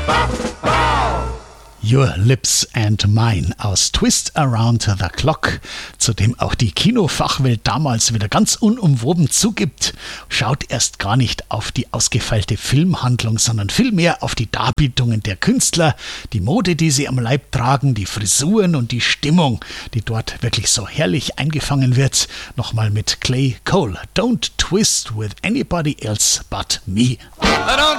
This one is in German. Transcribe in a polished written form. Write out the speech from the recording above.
Your Lips and Mine aus Twist Around the Clock, zu dem auch die Kinofachwelt damals wieder ganz unumwoben zugibt, schaut erst gar nicht auf die ausgefeilte Filmhandlung, sondern vielmehr auf die Darbietungen der Künstler, die Mode, die sie am Leib tragen, die Frisuren und die Stimmung, die dort wirklich so herrlich eingefangen wird. Nochmal mit Clay Cole. Don't twist with anybody else but me. Don't